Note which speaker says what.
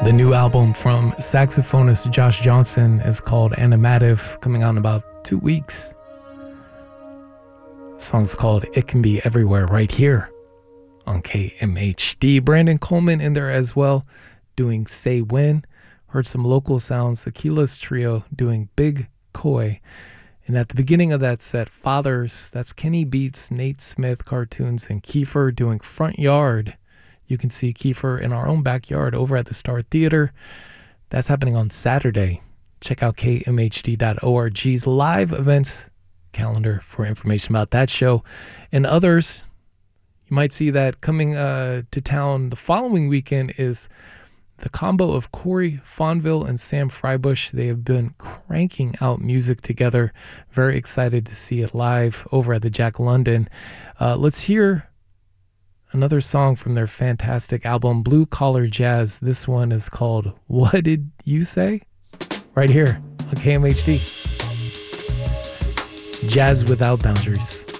Speaker 1: The new album from saxophonist Josh Johnson is called Animative, coming out in about 2 weeks. The song's called It Can Be Everywhere, right here on KMHD. Brandon Coleman in there as well, doing Say When. Heard some local sounds, Aquila's Trio doing Big Koi. And at the beginning of that set, Fathers, that's Kenny Beats, Nate Smith Cartoons, and Kiefer doing Front Yard. You can see Kiefer in our own backyard over at the Star Theater. That's happening on Saturday. Check out kmhd.org's live events calendar for information about that show and others. You might see that coming to town the following weekend is the combo of Corey Fonville and Sam Freibush. They have been cranking out music together. Very excited to see it live over at the Jack London. Let's hear another song from their fantastic album, Blue Collar Jazz. This one is called What Did You Say? Right here on KMHD. Jazz Without Boundaries.